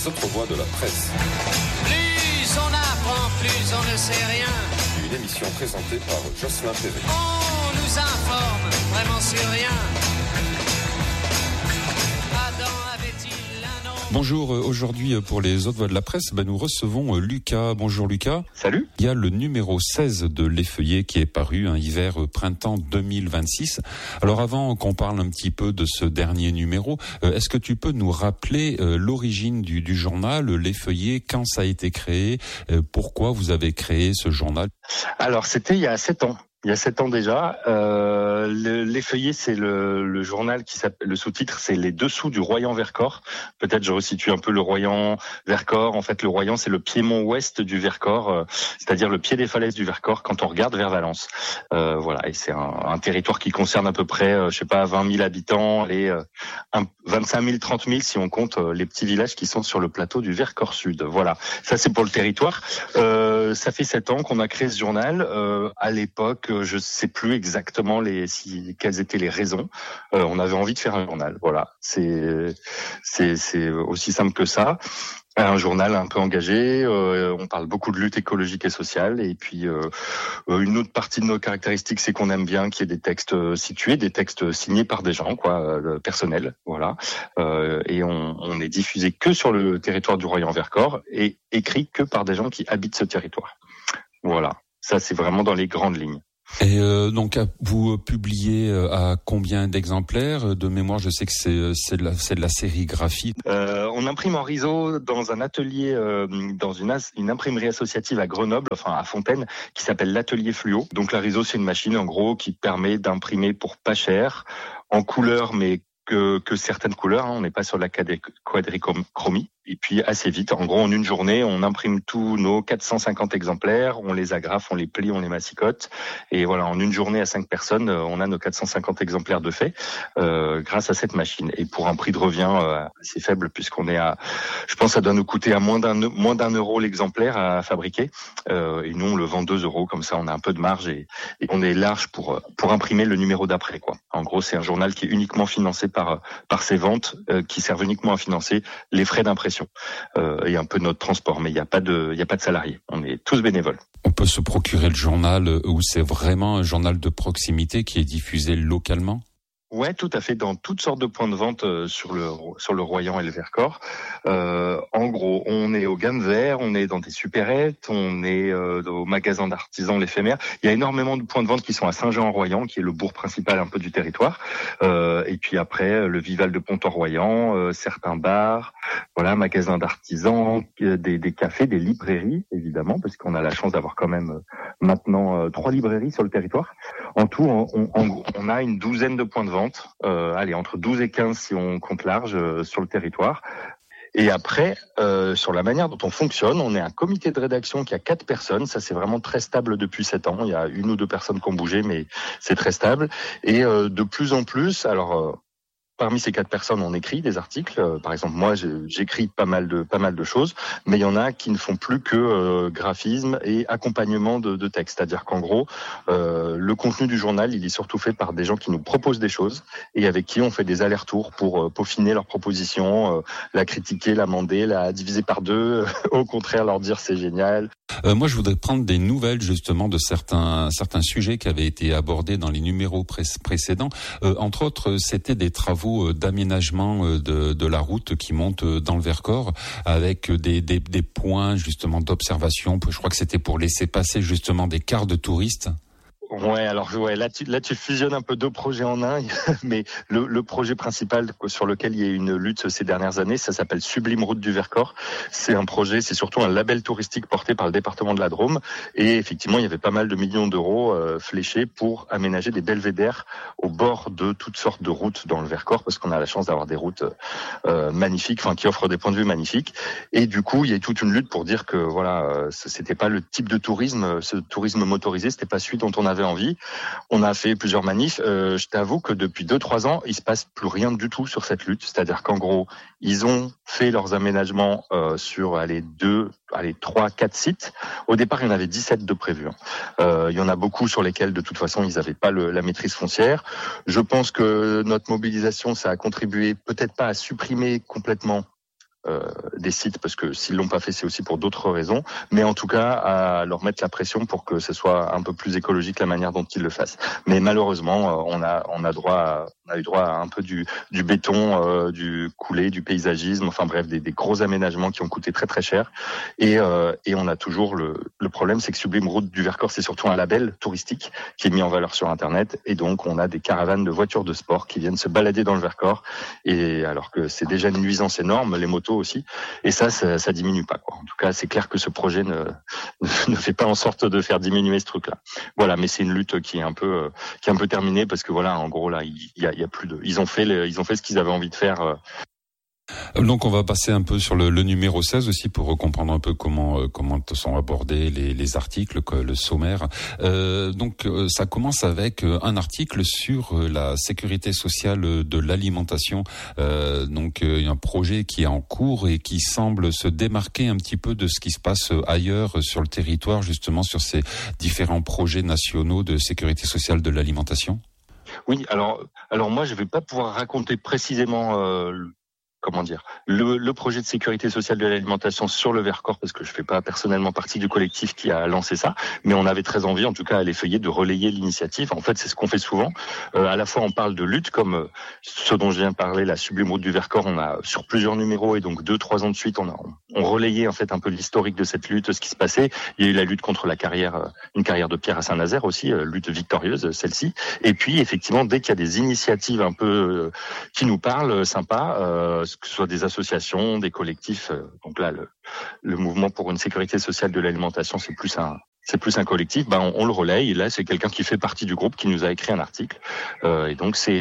les autres voix de la presse. Plus on apprend, plus on ne sait rien. Une émission présentée par Jocelyn Perret. On nous informe vraiment sur rien. Adam avait-il un nom? Bonjour, aujourd'hui pour les autres voix de la presse, nous recevons Lucas. Bonjour Lucas. Salut. Il y a le numéro 16 de l'Effeuillé qui est paru, hiver-printemps 2026. Alors avant qu'on parle un petit peu de ce dernier numéro, est-ce que tu peux nous rappeler l'origine du journal, l'Effeuillé, quand ça a été créé, pourquoi vous avez créé ce journal? Alors c'était il y a 7 ans. Il y a 7 ans déjà, l'Effeuillé, c'est le journal qui s'appelle, le sous-titre, c'est les dessous du Royan-Vercors. Peut-être je resitue un peu le Royan-Vercors. En fait, le Royan, c'est le piémont ouest du Vercors, c'est-à-dire le pied des falaises du Vercors quand on regarde vers Valence. Voilà, et c'est un territoire qui concerne à peu près, 20 000 habitants, 25 000, 30 000 si on compte les petits villages qui sont sur le plateau du Vercors Sud. Voilà, ça c'est pour le territoire. Ça fait 7 ans qu'on a créé ce journal. À l'époque, je sais plus exactement quelles étaient les raisons. On avait envie de faire un journal. Voilà, c'est aussi simple que ça. Un journal un peu engagé. On parle beaucoup de lutte écologique et sociale. Et puis une autre partie de nos caractéristiques, c'est qu'on aime bien qu'il y ait des textes situés, des textes signés par des gens, personnels. Voilà. Et on est diffusé que sur le territoire du Royan-Vercors et écrit que par des gens qui habitent ce territoire. Voilà. Ça, c'est vraiment dans les grandes lignes. Et donc vous publiez à combien d'exemplaires? De mémoire, je sais que c'est de la sérigraphie. On imprime en rideau dans un atelier, dans une imprimerie associative à Grenoble, enfin à Fontaine, qui s'appelle l'atelier Fluo. Donc la rideau, c'est une machine en gros qui permet d'imprimer pour pas cher, en couleur, mais que certaines couleurs. On n'est pas sur la quadrichromie. Et puis assez vite, en gros, en une journée, on imprime tous nos 450 exemplaires, on les agrafe, on les plie, on les massicote. Et voilà, en une journée à 5 personnes, on a nos 450 exemplaires de fait grâce à cette machine. Et pour un prix de revient assez faible, puisqu'on est je pense que ça doit nous coûter à moins d'un euro l'exemplaire à fabriquer. Et nous, on le vend 2 euros, comme ça on a un peu de marge et on est large pour imprimer le numéro d'après, quoi. En gros, c'est un journal qui est uniquement financé par ses ventes, qui servent uniquement à financer les frais d'impression. Et un peu notre transport, mais il n'y a pas de salariés. On est tous bénévoles. On peut se procurer le journal où c'est vraiment un journal de proximité qui est diffusé localement? Ouais, tout à fait, dans toutes sortes de points de vente sur le Royan et le Vercors. En gros, on est au Gamme Vert, on est dans des supérettes, on est au magasin d'artisans l'Éphémère. Il y a énormément de points de vente qui sont à Saint-Jean-en-Royan, qui est le bourg principal un peu du territoire. Et puis après, le Vival de Pontorroyan, certains bars, voilà, magasins d'artisans, des cafés, des librairies, évidemment, parce qu'on a la chance d'avoir quand même maintenant 3 librairies sur le territoire. En tout, on a une douzaine de points de vente. Entre 12 et 15 si on compte large sur le territoire. Et après, sur la manière dont on fonctionne, on est un comité de rédaction qui a 4 personnes. Ça, c'est vraiment très stable depuis 7 ans. Il y a 1 ou 2 personnes qui ont bougé, mais c'est très stable. Et de plus en plus, parmi ces 4 personnes, on écrit des articles. Par exemple, moi, j'écris pas mal de choses, mais il y en a qui ne font plus que graphisme et accompagnement de texte. C'est-à-dire qu'en gros, le contenu du journal, il est surtout fait par des gens qui nous proposent des choses et avec qui on fait des allers-retours pour peaufiner leurs propositions, la critiquer, l'amender, la diviser par 2, au contraire leur dire c'est génial. Moi, je voudrais prendre des nouvelles justement de certains sujets qui avaient été abordés dans les numéros précédents. Entre autres, c'était des travaux d'aménagement de la route qui monte dans le Vercors avec des points justement d'observation. Je crois que c'était pour laisser passer justement des cars de touristes. Ouais, là tu fusionnes un peu 2 projets en un, mais le projet principal sur lequel il y a une lutte ces dernières années, ça s'appelle Sublime Route du Vercors. C'est surtout un label touristique porté par le département de la Drôme, et effectivement il y avait pas mal de millions d'euros fléchés pour aménager des belvédères au bord de toutes sortes de routes dans le Vercors, parce qu'on a la chance d'avoir des routes magnifiques, qui offrent des points de vue magnifiques. Et du coup, il y a toute une lutte pour dire que c'était pas le type de tourisme, ce tourisme motorisé, c'était pas celui dont on avait envie. On a fait plusieurs manifs. Je t'avoue que depuis 2-3 ans, il se passe plus rien du tout sur cette lutte. C'est-à-dire qu'en gros, ils ont fait leurs aménagements sur 3, 4 sites. Au départ, il y en avait 17 de prévus. Il y en a beaucoup sur lesquels, de toute façon, ils n'avaient pas la maîtrise foncière. Je pense que notre mobilisation, ça a contribué peut-être pas à supprimer complètement des sites, parce que s'ils l'ont pas fait, c'est aussi pour d'autres raisons, mais en tout cas à leur mettre la pression pour que ce soit un peu plus écologique la manière dont ils le fassent. Mais malheureusement, on a eu droit à un peu du béton, du coulé, du paysagisme, enfin bref, des gros aménagements qui ont coûté très très cher. Et on a toujours le problème, c'est que Sublime Route du Vercors, c'est surtout un label touristique qui est mis en valeur sur Internet, et donc on a des caravanes de voitures de sport qui viennent se balader dans le Vercors, et alors que c'est déjà une nuisance énorme, les motos aussi, et ça diminue pas, quoi. En tout cas, c'est clair que ce projet ne fait pas en sorte de faire diminuer ce truc-là. Voilà, mais c'est une lutte qui est un peu terminée, parce que voilà, en gros là, il y a plus de, ils ont fait ce qu'ils avaient envie de faire. Donc on va passer un peu sur le numéro 16 aussi pour comprendre un peu comment sont abordés les articles, le sommaire. Donc ça commence avec un article sur la sécurité sociale de l'alimentation. Donc il y a un projet qui est en cours et qui semble se démarquer un petit peu de ce qui se passe ailleurs sur le territoire, justement sur ces différents projets nationaux de sécurité sociale de l'alimentation. Oui, alors moi je vais pas pouvoir raconter précisément le projet de sécurité sociale de l'alimentation sur le Vercors, parce que je fais pas personnellement partie du collectif qui a lancé ça, mais on avait très envie, en tout cas à l'effeuiller, de relayer l'initiative. En fait, c'est ce qu'on fait souvent. À la fois, on parle de lutte, comme ce dont je viens de parler, la Sublime Route du Vercors. On a sur plusieurs numéros, et donc 2-3 ans de suite, on relayait en fait un peu l'historique de cette lutte, ce qui se passait. Il y a eu la lutte contre une carrière de pierre à Saint-Nazaire aussi, lutte victorieuse, celle-ci. Et puis, effectivement, dès qu'il y a des initiatives un peu qui nous parlent, sympas, que ce soit des associations, des collectifs. Donc là, le mouvement pour une sécurité sociale de l'alimentation, c'est plus un collectif. On le relaye. Et là, c'est quelqu'un qui fait partie du groupe qui nous a écrit un article. Et donc c'est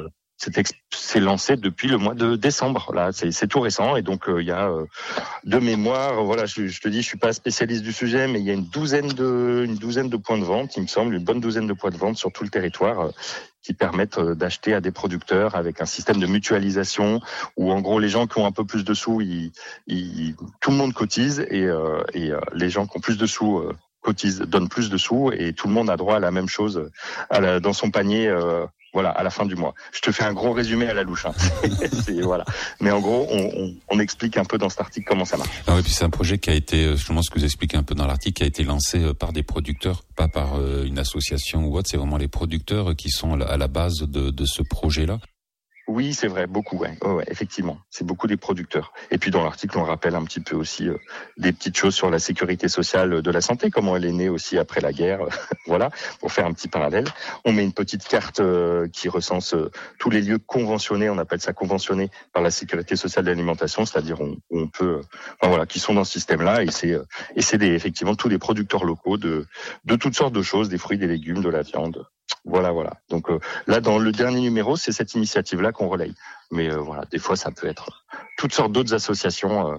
lancé depuis le mois de décembre. Là, c'est tout récent. Et donc il y a de mémoire. Voilà, je te dis, je suis pas spécialiste du sujet, mais il y a une douzaine de points de vente, il me semble, une bonne douzaine de points de vente sur tout le territoire, qui permettent d'acheter à des producteurs avec un système de mutualisation où en gros les gens qui ont un peu plus de sous, tout le monde cotise, et les gens qui ont plus de sous cotisent, donnent plus de sous, et tout le monde a droit à la même chose dans son panier. Voilà, à la fin du mois. Je te fais un gros résumé à la louche. Voilà. Mais en gros, on explique un peu dans cet article comment ça marche. Ah oui, puis c'est un projet qui a été, justement, ce que vous expliquez un peu dans l'article, qui a été lancé par des producteurs, pas par une association ou autre. C'est vraiment les producteurs qui sont à la base de ce projet-là. Oui, c'est vrai, beaucoup, ouais, effectivement. C'est beaucoup des producteurs. Et puis dans l'article, on rappelle un petit peu aussi des petites choses sur la sécurité sociale de la santé, comment elle est née aussi après la guerre, voilà, pour faire un petit parallèle. On met une petite carte qui recense tous les lieux conventionnés, on appelle ça conventionnés par la sécurité sociale de l'alimentation, c'est-à-dire on peut, qui sont dans ce système-là, et c'est effectivement tous les producteurs locaux de toutes sortes de choses, des fruits, des légumes, de la viande. Voilà. Donc là, dans le dernier numéro, c'est cette initiative-là qu'on relaye. Mais des fois, ça peut être toutes sortes d'autres associations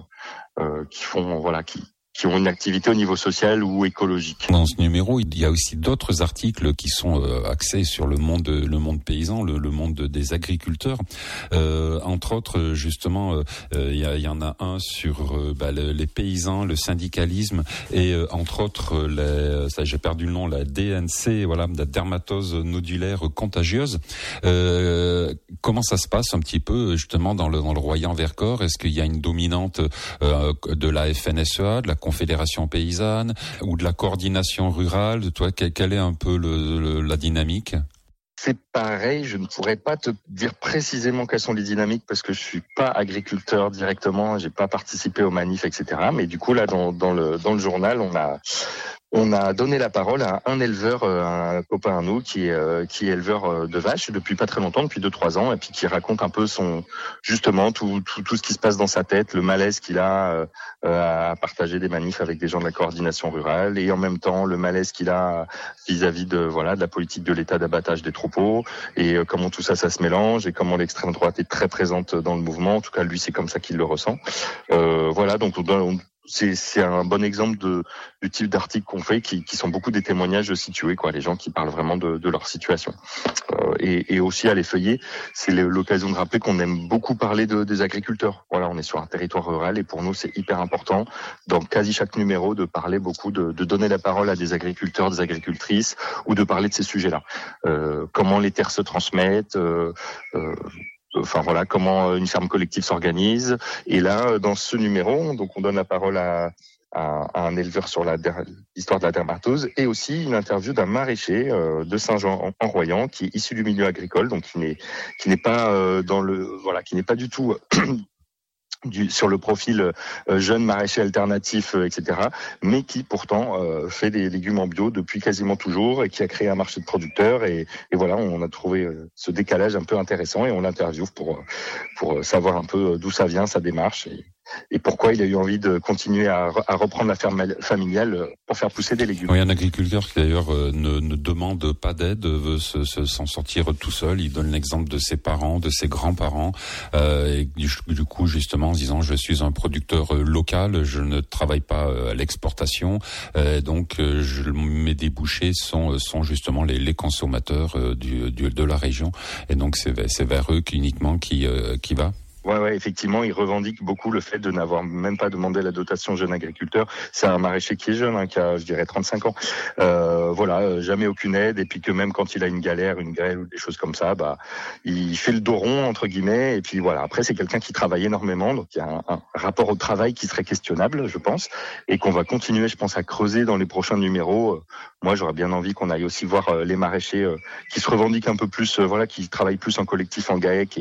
qui ont une activité au niveau social ou écologique. Dans ce numéro, il y a aussi d'autres articles qui sont axés sur le monde paysan, le monde des agriculteurs. Entre autres, justement, il y en a un sur les paysans, le syndicalisme, et entre autres, j'ai perdu le nom, la DNC, voilà, la dermatose nodulaire contagieuse. Comment ça se passe un petit peu justement dans le Royan-Vercors? Est-ce qu'il y a une dominante de la FNSEA, de la Confédération paysanne ou de la coordination rurale? Toi, quelle est un peu la dynamique? C'est pareil, je ne pourrais pas te dire précisément quelles sont les dynamiques parce que je suis pas agriculteur directement, j'ai pas participé aux manifs, etc. Mais du coup là, dans le journal, on a donné la parole à un éleveur, un copain à nous, qui est éleveur de vaches depuis pas très longtemps, depuis 2-3 ans, et puis qui raconte un peu justement tout ce qui se passe dans sa tête, le malaise qu'il a à partager des manifs avec des gens de la coordination rurale, et en même temps le malaise qu'il a vis-à-vis de la politique de l'État d'abattage des troupeaux, et comment tout ça se mélange, et comment l'extrême droite est très présente dans le mouvement. En tout cas, lui, c'est comme ça qu'il le ressent. Donc c'est un bon exemple du type d'articles qu'on fait qui sont beaucoup des témoignages situés, les gens qui parlent vraiment de leur situation. Et aussi à l'effeuiller, c'est l'occasion de rappeler qu'on aime beaucoup parler des agriculteurs. Voilà, on est sur un territoire rural et pour nous c'est hyper important dans quasi chaque numéro de parler beaucoup, de donner la parole à des agriculteurs, des agricultrices, ou de parler de ces sujets-là. Comment les terres se transmettent, enfin voilà, comment une ferme collective s'organise. Et là, dans ce numéro, donc on donne la parole à un éleveur sur l'histoire de la dermatose et aussi une interview d'un maraîcher de Saint-Jean-en-Royans qui est issu du milieu agricole, donc qui n'est pas qui n'est pas du tout sur le profil jeune maraîcher alternatif, etc., mais qui pourtant fait des légumes en bio depuis quasiment toujours et qui a créé un marché de producteurs et voilà, on a trouvé ce décalage un peu intéressant et on l'interviewe pour savoir un peu d'où ça vient, sa démarche et pourquoi il a eu envie de continuer à reprendre la ferme familiale pour faire pousser des légumes. Oui, un agriculteur qui d'ailleurs ne demande pas d'aide, veut s'en sortir tout seul. Il donne l'exemple de ses parents, de ses grands-parents, et du coup justement en disant je suis un producteur local, je ne travaille pas à l'exportation, donc mes débouchés sont justement les consommateurs de la région, et donc c'est vers eux uniquement qui va. Ouais, effectivement, il revendique beaucoup le fait de n'avoir même pas demandé la dotation jeune agriculteur. C'est un maraîcher qui est jeune, qui a, je dirais, 35 ans. Jamais aucune aide, et puis que même quand il a une galère, une grêle ou des choses comme ça, il fait le dos rond, entre guillemets, et puis voilà. Après, c'est quelqu'un qui travaille énormément, donc il y a un rapport au travail qui serait questionnable, je pense, et qu'on va continuer, je pense, à creuser dans les prochains numéros. Moi, j'aurais bien envie qu'on aille aussi voir les maraîchers qui se revendiquent un peu plus, qui travaillent plus en collectif, en GAEC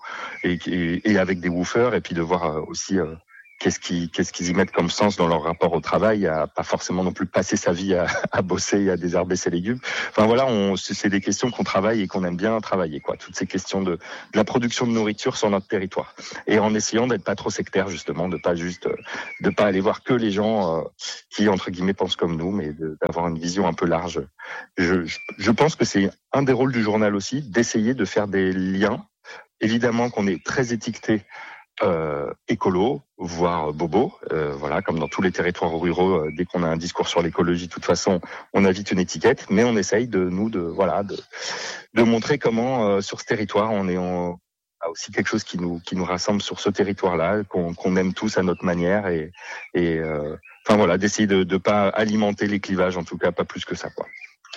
et avec des woofers, et puis de voir aussi qu'est-ce qu'ils y mettent comme sens dans leur rapport au travail, à pas forcément non plus passer sa vie à bosser et à désherber ses légumes. Enfin voilà, c'est des questions qu'on travaille et qu'on aime bien travailler, quoi. Toutes ces questions de la production de nourriture sur notre territoire, et en essayant d'être pas trop sectaire, justement, de pas aller voir que les gens qui entre guillemets pensent comme nous, mais d'avoir une vision un peu large. Je pense que c'est un des rôles du journal aussi, d'essayer de faire des liens. Évidemment qu'on est très étiqueté écolo, voire bobo, comme dans tous les territoires ruraux, dès qu'on a un discours sur l'écologie, de toute façon, on a vite une étiquette, mais on essaye de montrer comment sur ce territoire on a aussi quelque chose qui nous rassemble sur ce territoire-là, qu'on aime tous à notre manière et d'essayer de pas alimenter les clivages, en tout cas pas plus que ça, quoi.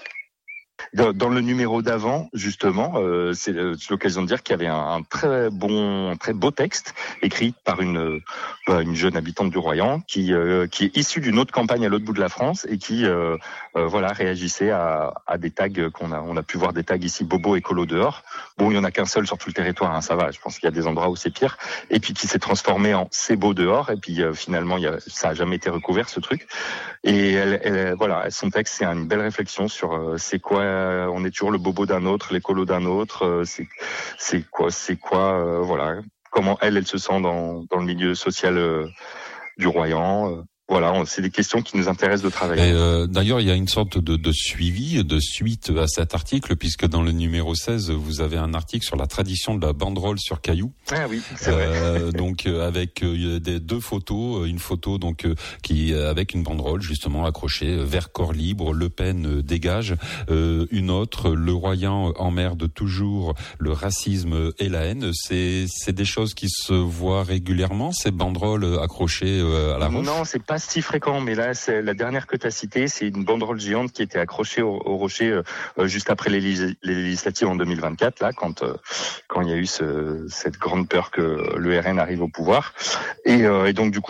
Dans le numéro d'avant, justement, c'est l'occasion de dire qu'il y avait un très beau texte écrit par une jeune habitante du Royan qui est issue d'une autre campagne à l'autre bout de la France et qui réagissait à des tags on a pu voir des tags ici, Bobo écolo dehors. Bon, il y en a qu'un seul sur tout le territoire, ça va. Je pense qu'il y a des endroits où c'est pire. Et puis qui s'est transformé en c'est beau dehors. Et puis finalement, ça a jamais été recouvert, ce truc. Et son texte, c'est une belle réflexion sur c'est quoi. On est toujours le bobo d'un autre, l'écolo d'un autre. C'est quoi. Comment elle se sent dans le milieu social du Royan. C'est des questions qui nous intéressent de travailler. Et d'ailleurs, il y a une sorte de suivi, de suite à cet article, puisque dans le numéro 16, vous avez un article sur la tradition de la banderole sur cailloux. Ah oui, c'est vrai. Donc avec deux photos, une photo qui avec une banderole justement accrochée, vert corps libre, Le Pen dégage, une autre, le Royan emmerde toujours le racisme et la haine. C'est des choses qui se voient régulièrement, ces banderoles accrochées à la roche. Non, c'est pas si fréquent, mais là, c'est la dernière que tu as citée, c'est une banderole géante qui était accrochée au rocher juste après les législatives en 2024, là, quand il y a eu cette grande peur que le RN arrive au pouvoir. Et donc, du coup,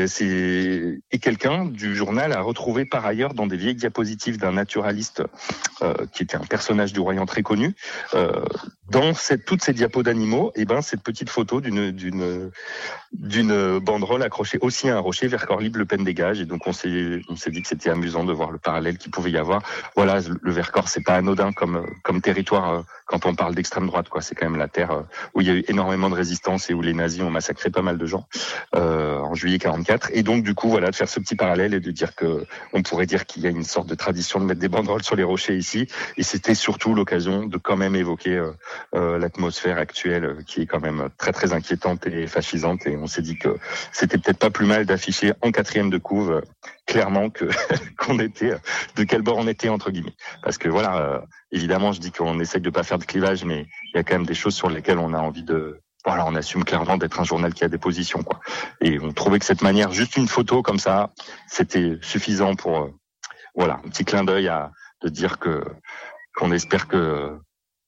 et quelqu'un du journal a retrouvé par ailleurs dans des vieilles diapositives d'un naturaliste qui était un personnage du Royan très connu, dans toutes ces diapos d'animaux, cette petite photo d'une banderole accrochée aussi à un rocher, vert corps libre, Le Pen dégage. Et donc on s'est dit que c'était amusant de voir le parallèle qu'il pouvait y avoir. Voilà, le Vercors, c'est pas anodin comme territoire quand on parle d'extrême droite, quoi. C'est quand même la terre où il y a eu énormément de résistance et où les nazis ont massacré pas mal de gens en juillet 44. Et donc du coup, de faire ce petit parallèle et de dire que on pourrait dire qu'il y a une sorte de tradition de mettre des banderoles sur les rochers ici. Et c'était surtout l'occasion de quand même évoquer l'atmosphère actuelle qui est quand même très très inquiétante et fascisante. Et on s'est dit que c'était peut-être pas plus mal d'afficher en 4e de couve clairement qu'on était de quel bord on était, entre guillemets, parce que évidemment je dis qu'on essaye de pas faire de clivage, mais il y a quand même des choses sur lesquelles on a envie on assume clairement d'être un journal qui a des positions, quoi. Et on trouvait que cette manière, juste une photo comme ça, c'était suffisant pour un petit clin d'œil de dire qu'on espère que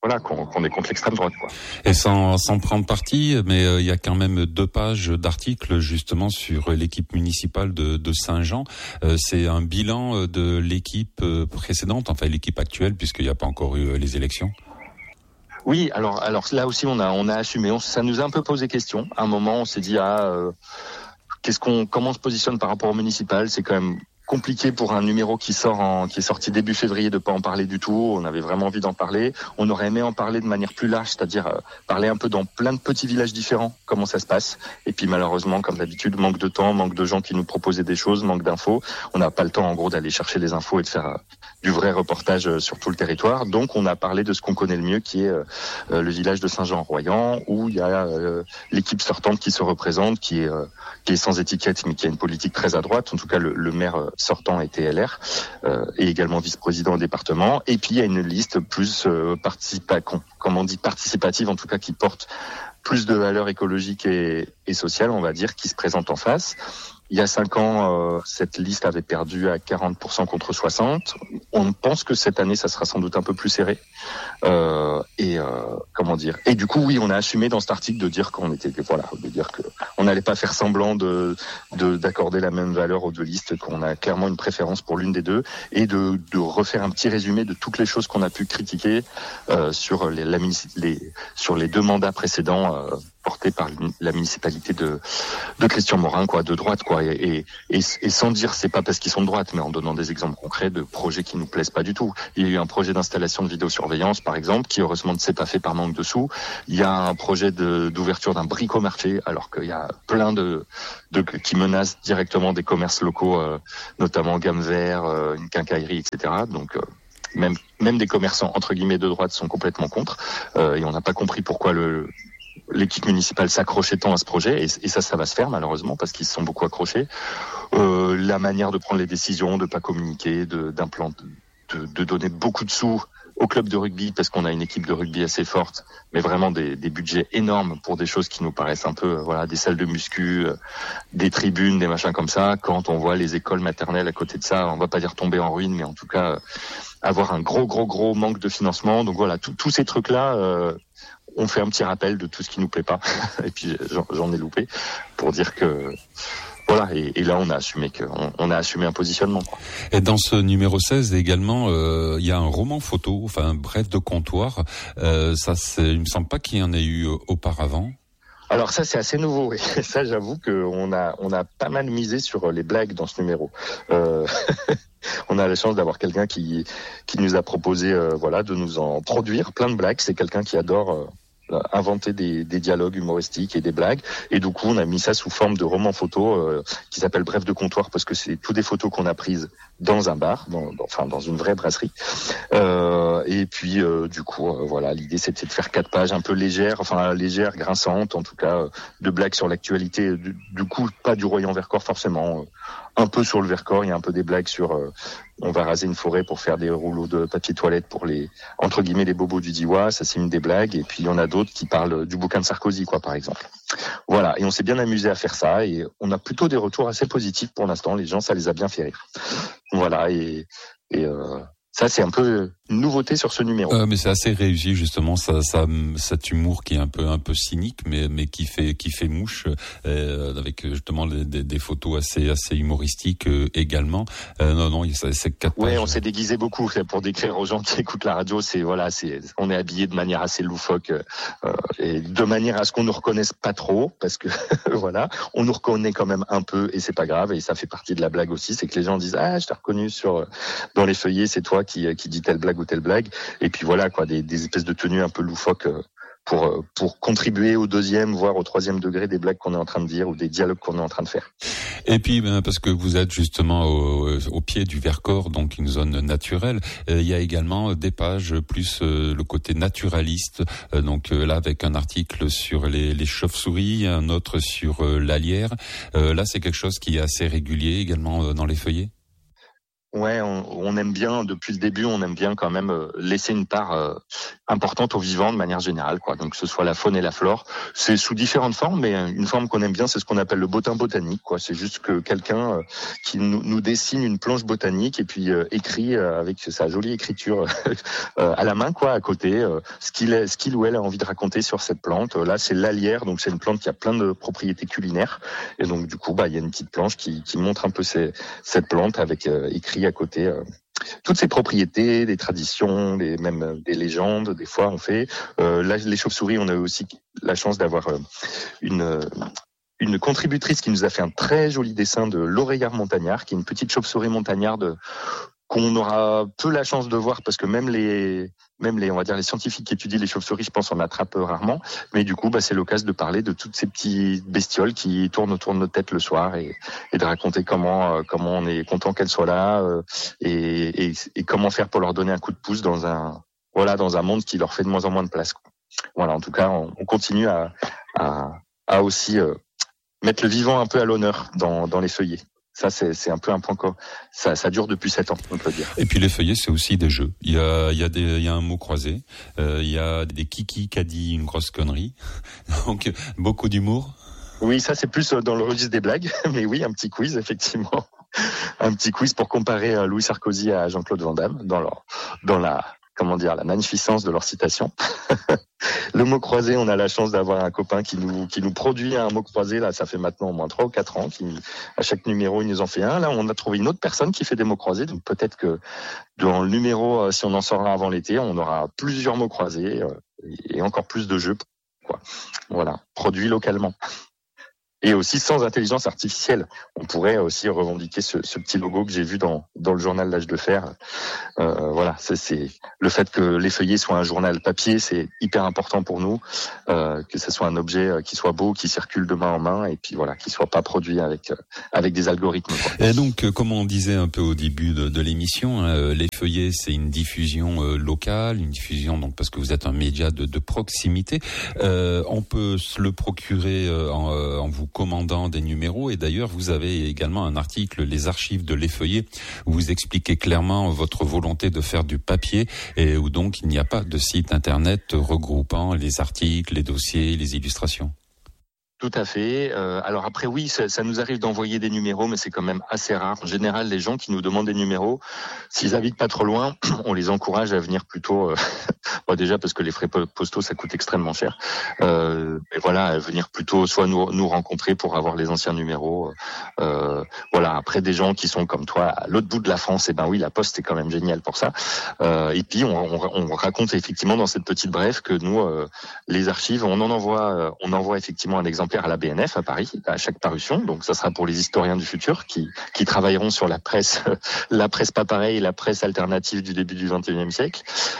voilà, qu'on est contre l'extrême droite, quoi. Et sans prendre parti, mais il y a quand même 2 pages d'articles justement sur l'équipe municipale de Saint-Jean. C'est un bilan de l'équipe précédente, enfin l'équipe actuelle, puisqu'il n'y a pas encore eu les élections. Oui, alors là aussi on a assumé. Ça nous a un peu posé question. À un moment, on s'est dit comment on se positionne par rapport au municipal. C'est quand même compliqué pour un numéro qui est sorti début février de pas en parler du tout. On avait vraiment envie d'en parler. On aurait aimé en parler de manière plus large, c'est-à-dire parler un peu dans plein de petits villages différents, comment ça se passe. Et puis malheureusement, comme d'habitude, manque de temps, manque de gens qui nous proposaient des choses, manque d'infos. On n'a pas le temps en gros d'aller chercher les infos et de faire du vrai reportage sur tout le territoire. Donc on a parlé de ce qu'on connaît le mieux, qui est le village de Saint-Jean-Royan, où il y a l'équipe sortante qui se représente, qui est sans étiquette, mais qui a une politique très à droite. En tout cas, le maire sortant était LR et également vice-président au département. Et puis il y a une liste plus participative, en tout cas qui porte plus de valeurs écologiques et sociales, on va dire, qui se présente en face. Il y a 5 ans, cette liste avait perdu à 40% contre 60%. On pense que cette année, ça sera sans doute un peu plus serré. Et du coup, oui, on a assumé dans cet article de dire qu'on n'allait pas faire semblant d'accorder la même valeur aux 2 listes, qu'on a clairement une préférence pour l'une des deux, et de refaire un petit résumé de toutes les choses qu'on a pu critiquer sur les 2 mandats précédents. Porté par la municipalité de Christian Morin, quoi, de droite, quoi, et sans dire c'est pas parce qu'ils sont de droite, mais en donnant des exemples concrets de projets qui nous plaisent pas du tout. Il y a eu un projet d'installation de vidéosurveillance, par exemple, qui heureusement ne s'est pas fait par manque de sous. Il y a un projet d'ouverture d'un bricomarché, alors qu'il y a plein qui menacent directement des commerces locaux, notamment Gamme Vert, une quincaillerie, etc. Donc même des commerçants entre guillemets de droite sont complètement contre, et on n'a pas compris pourquoi l'équipe municipale s'accrochait tant à ce projet, et ça va se faire malheureusement parce qu'ils se sont beaucoup accrochés. La manière de prendre les décisions, de pas communiquer, de donner beaucoup de sous au club de rugby parce qu'on a une équipe de rugby assez forte, mais vraiment des budgets énormes pour des choses qui nous paraissent un peu, des salles de muscu, des tribunes, des machins comme ça. Quand on voit les écoles maternelles à côté de ça, on va pas dire tomber en ruine, mais en tout cas avoir un gros manque de financement. Donc voilà, tous ces trucs-là, on fait un petit rappel de tout ce qui nous plaît pas. Et puis j'en ai loupé pour dire que voilà, et là on a assumé un positionnement, quoi. Et dans ce numéro 16 également, il y a un roman photo, enfin un bref de comptoir. Il me semble pas qu'il y en ait eu auparavant. Alors ça c'est assez nouveau, et ça j'avoue qu'on a pas mal misé sur les blagues dans ce numéro. On a la chance d'avoir quelqu'un qui nous a proposé de nous en produire plein de blagues. C'est quelqu'un qui adore inventer des dialogues humoristiques et des blagues, et du coup on a mis ça sous forme de roman photo qui s'appelle Bref de comptoir, parce que c'est toutes des photos qu'on a prises dans un bar, dans une vraie brasserie, et puis l'idée c'était de faire 4 pages un peu légères, grinçantes en tout cas, de blagues sur l'actualité, du coup pas du Royan-Vercors forcément, un peu sur le Vercors. Il y a un peu des blagues sur on va raser une forêt pour faire des rouleaux de papier toilette pour les, entre guillemets, les bobos du Diois. Ça, c'est une des blagues. Et puis, il y en a d'autres qui parlent du bouquin de Sarkozy, quoi, par exemple. Voilà. Et on s'est bien amusé à faire ça. Et on a plutôt des retours assez positifs pour l'instant. Les gens, ça les a bien fait rire. Voilà. Ça, c'est un peu une nouveauté sur ce numéro. Mais c'est assez réussi, justement, cet humour qui est un peu cynique, mais qui fait mouche, avec justement des photos assez humoristiques également. C'est 4 pages. Ouais, on s'est déguisé beaucoup pour décrire aux gens qui écoutent la radio. On est habillé de manière assez loufoque, et de manière à ce qu'on nous reconnaisse pas trop, parce que voilà, on nous reconnaît quand même un peu, et c'est pas grave. Et ça fait partie de la blague aussi, c'est que les gens disent je t'ai reconnu dans les feuillets, c'est toi qui dit telle blague ou telle blague. Et puis voilà, quoi, des espèces de tenues un peu loufoques pour contribuer au 2e, voire au 3e degré des blagues qu'on est en train de dire ou des dialogues qu'on est en train de faire. Et puis, parce que vous êtes justement au pied du Vercors, donc une zone naturelle, il y a également des pages plus le côté naturaliste, donc là avec un article sur les chauves-souris, un autre sur l'Alière. Là, c'est quelque chose qui est assez régulier également dans les feuillets. Ouais, on aime bien, depuis le début, on aime bien quand même laisser une part importante au vivant de manière générale, quoi. Donc, que ce soit la faune et la flore. C'est sous différentes formes, mais une forme qu'on aime bien, c'est ce qu'on appelle le bottin botanique, quoi. C'est juste que quelqu'un qui nous dessine une planche botanique et puis écrit avec sa jolie écriture à la main, quoi, à côté, ce qu'il ou elle a envie de raconter sur cette plante. Là, c'est l'alière, donc c'est une plante qui a plein de propriétés culinaires. Et donc, du coup, il y a une petite planche qui montre un peu cette plante avec écrit à côté toutes ces propriétés, des traditions, même des légendes. Des fois, on fait. Là, les chauves-souris, on a aussi la chance d'avoir une contributrice qui nous a fait un très joli dessin de l'oreillard montagnard, qui est une petite chauve-souris montagnarde qu'on aura peu la chance de voir parce que même les on va dire les scientifiques qui étudient les chauves-souris, je pense, on attrape rarement. Mais du coup, c'est l'occasion de parler de toutes ces petites bestioles qui tournent autour de notre tête le soir et de raconter comment on est content qu'elles soient là et comment faire pour leur donner un coup de pouce dans un monde qui leur fait de moins en moins de place, quoi. Voilà, en tout cas, on continue à aussi mettre le vivant un peu à l'honneur dans les feuillets. Ça, c'est un peu un point ça dure depuis 7 ans, on peut dire. Et puis les feuillets, c'est aussi des jeux. Il y a un mot croisé. Il y a des kiki qui a dit une grosse connerie. Donc, beaucoup d'humour. Oui, ça, c'est plus dans le registre des blagues. Mais oui, un petit quiz, effectivement. Un petit quiz pour comparer Louis Sarkozy à Jean-Claude Van Damme dans la magnificence de leur citation. Le mot croisé, on a la chance d'avoir un copain qui nous produit un mot croisé. Là, ça fait maintenant au moins 3 ou 4 ans. À chaque numéro, il nous en fait un. Là, on a trouvé une autre personne qui fait des mots croisés. Donc peut-être que dans le numéro, si on en sort un avant l'été, on aura plusieurs mots croisés et encore plus de jeux, quoi. Voilà, produits localement. Et aussi sans intelligence artificielle. On pourrait aussi revendiquer ce petit logo que j'ai vu dans le journal L'Âge de Fer. Voilà, c'est le fait que les feuillets soient un journal papier, c'est hyper important pour nous, que ce soit un objet qui soit beau, qui circule de main en main, et puis voilà, qui soit pas produit avec des algorithmes, quoi. Et donc, comme on disait un peu au début de l'émission, les feuillets, c'est une diffusion locale, une diffusion donc parce que vous êtes un média de proximité. On peut se le procurer en vous commandant des numéros, et d'ailleurs vous avez également un article, les archives de Les Feuillets, où vous expliquez clairement votre volonté de faire du papier et où donc il n'y a pas de site internet regroupant les articles, les dossiers, les illustrations. Tout à fait. Alors après, oui, ça nous arrive d'envoyer des numéros, mais c'est quand même assez rare. En général, les gens qui nous demandent des numéros, s'ils habitent pas trop loin, on les encourage à venir plutôt. Déjà parce que les frais postaux, ça coûte extrêmement cher. Mais voilà, à venir plutôt soit nous rencontrer pour avoir les anciens numéros. Voilà. Après, des gens qui sont comme toi à l'autre bout de la France, oui, la Poste est quand même géniale pour ça. Et puis on raconte effectivement dans cette petite brève que nous, les archives, on envoie effectivement un exemplaire à la BNF à Paris à chaque parution. Donc ça sera pour les historiens du futur qui travailleront sur la presse pas pareille, la presse alternative du début du XXIe siècle.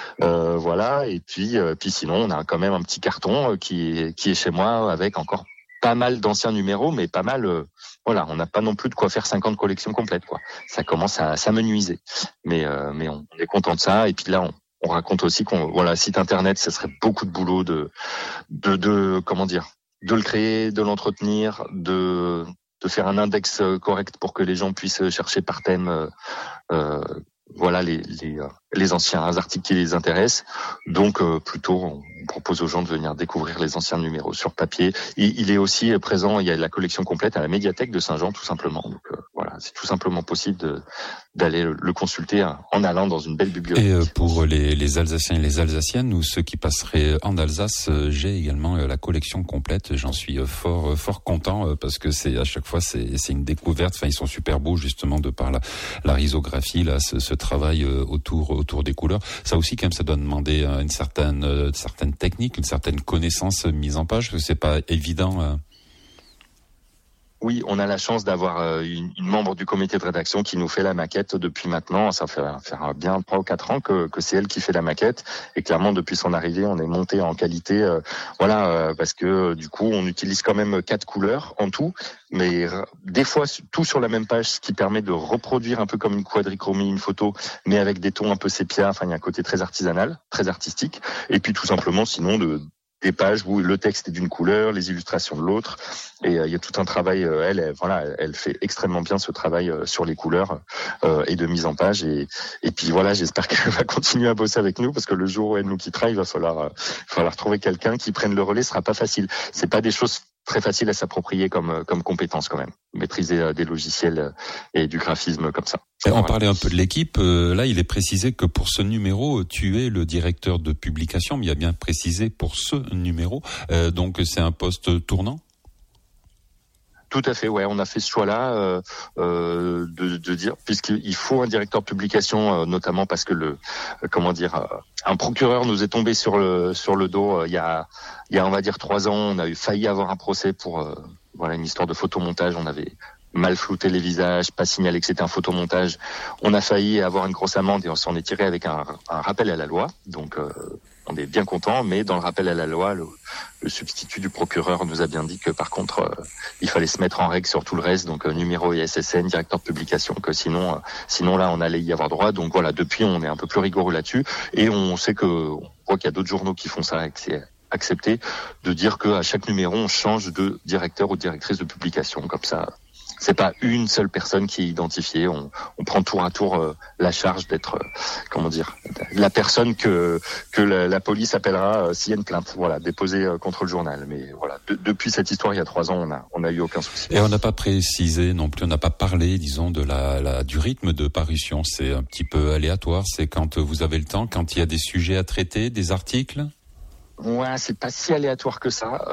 Voilà. Et puis sinon, on a quand même un petit carton qui est chez moi avec encore pas mal d'anciens numéros, mais pas mal. Voilà, on n'a pas non plus de quoi faire 50 collections complètes, quoi. Ça commence à s'amenuiser. Mais on est content de ça. Et puis là, on raconte aussi site internet, ce serait beaucoup de boulot de comment dire, de le créer, de l'entretenir, de faire un index correct pour que les gens puissent chercher par thème. Voilà les anciens articles qui les intéressent. Donc plutôt on propose aux gens de venir découvrir les anciens numéros sur papier. Il est aussi présent, il y a la collection complète à la médiathèque de Saint-Jean tout simplement. Donc voilà, c'est tout simplement possible d'aller le consulter en allant dans une belle bibliothèque. Et pour les Alsaciens et les Alsaciennes ou ceux qui passeraient en Alsace, j'ai également la collection complète. J'en suis fort content parce que à chaque fois c'est une découverte. Enfin, ils sont super beaux justement de par la risographie là, ce travail autour des couleurs. Ça aussi, quand même, ça doit demander une certaine technique, une certaine connaissance mise en page. C'est pas évident. Oui, on a la chance d'avoir une membre du comité de rédaction qui nous fait la maquette depuis maintenant. Ça fait faire bien 3 ou 4 ans que c'est elle qui fait la maquette. Et clairement, depuis son arrivée, on est monté en qualité. Parce que du coup, on utilise quand même 4 couleurs en tout. Mais des fois, tout sur la même page, ce qui permet de reproduire un peu comme une quadrichromie, une photo, mais avec des tons un peu sépia. Enfin, il y a un côté très artisanal, très artistique. Et puis tout simplement, sinon, des pages où le texte est d'une couleur, les illustrations de l'autre, et il y a tout un travail. Elle fait extrêmement bien ce travail sur les couleurs et de mise en page. Et puis voilà, j'espère qu'elle va continuer à bosser avec nous, parce que le jour où elle nous quittera, il va falloir trouver quelqu'un qui prenne le relais. Ce sera pas facile. C'est pas des choses très faciles à s'approprier comme compétence quand même. Maîtriser des logiciels et du graphisme comme ça. Et on parlait un peu de l'équipe. Là, il est précisé que pour ce numéro, tu es le directeur de publication, mais il y a bien précisé pour ce numéro. Donc, c'est un poste tournant? Tout à fait, ouais, on a fait ce choix-là de dire, puisqu'il faut un directeur de publication, notamment parce que un procureur nous est tombé sur le dos il y a on va dire 3 ans. On a failli avoir un procès pour une histoire de photomontage. On avait mal flouté les visages, pas signalé que c'était un photomontage. On a failli avoir une grosse amende et on s'en est tiré avec un rappel à la loi. Donc on est bien content, mais dans le rappel à la loi, le substitut du procureur nous a bien dit que par contre, il fallait se mettre en règle sur tout le reste, donc numéro et SSN, directeur de publication, que sinon là, on allait y avoir droit. Donc voilà, depuis, on est un peu plus rigoureux là-dessus, et on voit qu'il y a d'autres journaux qui font ça, et que c'est accepté de dire qu'à chaque numéro, on change de directeur ou de directrice de publication, comme ça. C'est pas une seule personne qui est identifiée. On prend tour à tour la charge d'être, la personne que la police appellera s'il y a une plainte, déposée contre le journal. Mais voilà, depuis cette histoire, il y a 3 ans, on a eu aucun souci. Et on n'a pas précisé non plus, on n'a pas parlé, disons, du rythme de parution. C'est un petit peu aléatoire. C'est quand vous avez le temps, quand il y a des sujets à traiter, des articles. Ouais, c'est pas si aléatoire que ça.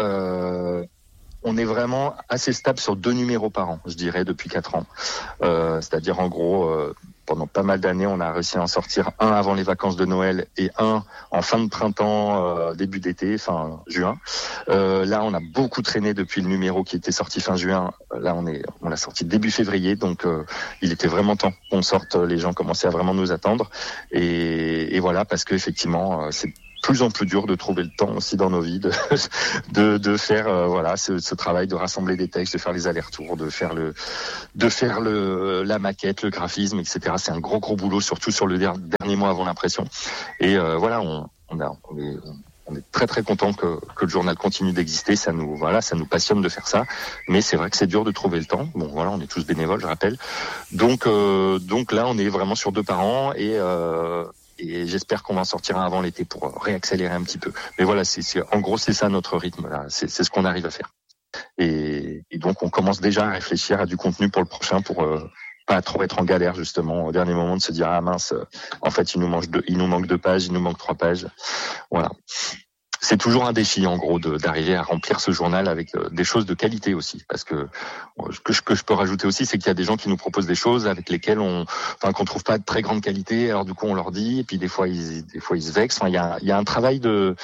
On est vraiment assez stable sur 2 numéros par an, je dirais, depuis 4 ans. C'est-à-dire, en gros, pendant pas mal d'années, on a réussi à en sortir un avant les vacances de Noël et un en fin de printemps, début d'été, fin juin. Là, on a beaucoup traîné depuis le numéro qui était sorti fin juin. Là, on l'a sorti début février, donc il était vraiment temps qu'on sorte. Les gens commençaient à vraiment nous attendre. Et voilà, parce que effectivement, c'est plus en plus dur de trouver le temps aussi dans nos vies de faire ce travail de rassembler des textes, de faire les allers-retours, de faire la maquette, le graphisme, etc. C'est un gros boulot, surtout sur le dernier mois avant l'impression. Et on est très très content que le journal continue d'exister. Ça nous passionne de faire ça, mais c'est vrai que c'est dur de trouver le temps. Bon voilà, on est tous bénévoles, je rappelle. Donc là, on est vraiment sur 2 par an et j'espère qu'on va en sortir un avant l'été pour réaccélérer un petit peu. Mais voilà, en gros, c'est ça notre rythme là. C'est ce qu'on arrive à faire. Et donc, on commence déjà à réfléchir à du contenu pour le prochain, pour pas trop être en galère justement au dernier moment, de se dire ah mince, en fait il nous manque 2 pages, il nous manque 3 pages. Voilà. C'est toujours un défi, en gros, d'arriver à remplir ce journal avec des choses de qualité aussi. Parce que ce que je peux rajouter aussi, c'est qu'il y a des gens qui nous proposent des choses avec lesquelles qu'on trouve pas de très grande qualité. Alors du coup, on leur dit, et puis des fois ils se vexent. Enfin, il y a un travail de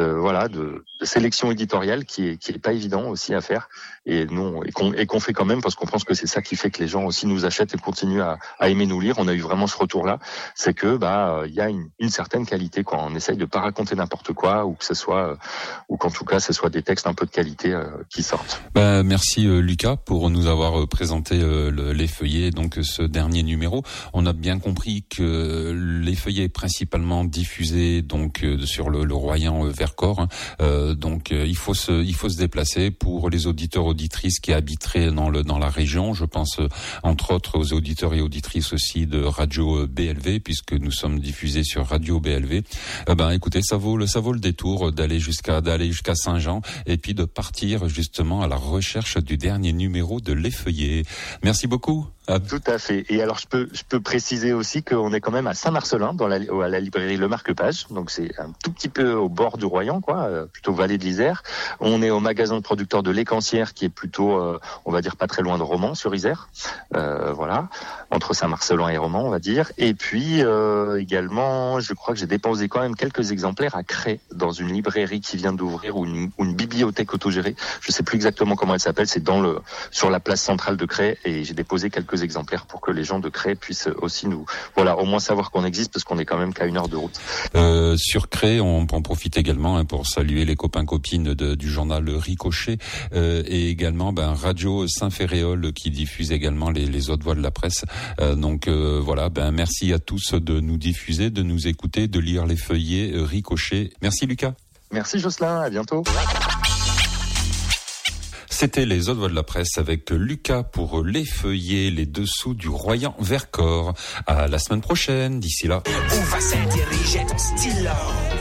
sélection éditoriale qui est pas évident aussi à faire. Et qu'on fait quand même, parce qu'on pense que c'est ça qui fait que les gens aussi nous achètent et continuent à aimer nous lire. On a eu vraiment ce retour-là, c'est que il y a une certaine qualité, quoi. On essaye de pas raconter n'importe quoi, ou que ce soit ou qu'en tout cas ce soit des textes un peu de qualité qui sortent. Merci Lucas pour nous avoir présenté les feuillets, donc ce dernier numéro. On a bien compris que les feuillets principalement diffusés donc sur le Royan Vercors. Donc il faut se déplacer pour les auditeurs auditrices qui habiteraient dans la région. Je pense entre autres aux auditeurs et auditrices aussi de Radio BLV, puisque nous sommes diffusés sur Radio BLV. Écoutez, ça vaut le détour d'aller jusqu'à Saint-Jean et puis de partir justement à la recherche du dernier numéro de l'Effeuillé. Merci beaucoup. Tout à fait. Et alors je peux préciser aussi qu'on est quand même à Saint-Marcelin, à la librairie Le Marque-Page. Donc c'est un tout petit peu au bord du Royan, quoi, plutôt vallée de l'Isère. On est au magasin de producteurs de l'Écancière, qui est plutôt, on va dire, pas très loin de Romans sur Isère. Voilà, entre Saint-Marcelin et Romans, on va dire. Et puis également, je crois que j'ai déposé quand même quelques exemplaires à Cré, dans une librairie qui vient d'ouvrir, ou une bibliothèque autogérée. Je sais plus exactement comment elle s'appelle. C'est sur la place centrale de Cré, et j'ai déposé quelques exemplaires pour que les gens de Cré puissent aussi au moins savoir qu'on existe, parce qu'on est quand même qu'à 1 heure de route. Sur Cré, on en profite également pour saluer les copains-copines du journal Ricochet, et également Radio Saint-Ferréol qui diffuse également les autres voix de la presse. Merci à tous de nous diffuser, de nous écouter, de lire les feuillets Ricochet. Merci Lucas. Merci Jocelyn, à bientôt. C'était les autres voix de la presse avec Lucas pour l'effeuiller les dessous du Royan Vercors. À la semaine prochaine, d'ici là. Où va s'intériger ton stylo?